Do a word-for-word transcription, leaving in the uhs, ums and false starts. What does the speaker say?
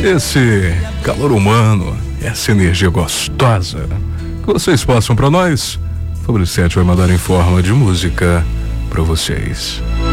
esse calor humano, essa energia gostosa que vocês passam para nós, Fabrício Sete vai mandar em forma de música para vocês.